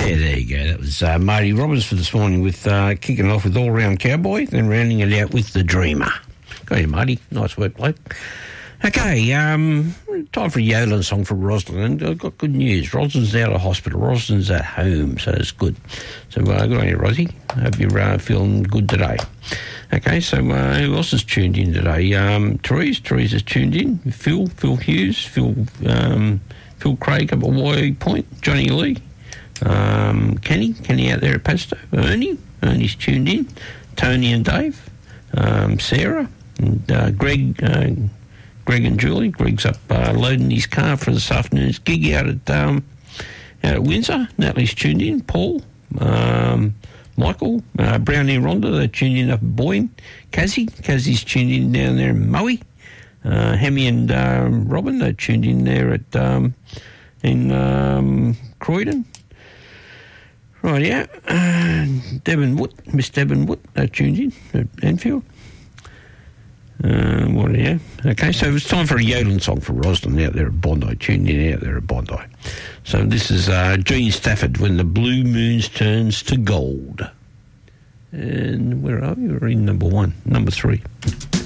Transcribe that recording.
Yeah, there you go. That was Marty Robbins for this morning with kicking off with All Round Cowboy, then rounding it out with The Dreamer. Go ahead, Marty. Nice work, bloke. Okay, time for a yodeling song for Rosalind. I've got good news. Rosalind's out of hospital. Rosalind's at home, so it's good. So good on you, Rosie. Hope you're feeling good today. Okay, so who else has tuned in today? Therese has tuned in. Phil Hughes, Phil Craig up at Y Point, Johnny Lee, Kenny out there at Padstow, Ernie's tuned in, Tony and Dave, Sarah, and Greg and Julie. Greg's up loading his car for this afternoon's gig out at Windsor. Natalie's tuned in. Paul, Michael, Brownie and Rhonda, they're tuned in up at Boyne. Kazzie's tuned in down there in Moe. Hemi and Robin, they're tuned in there at in Croydon. Right, yeah. Miss Devon Wood, they're tuned in at Enfield. Okay, so it's time for a yodeling song for Rosalind out there at Bondi, tuned in out there at Bondi. So this is Gene Stafford, When the Blue Moons Turns to Gold. And where are we? We're in number 3.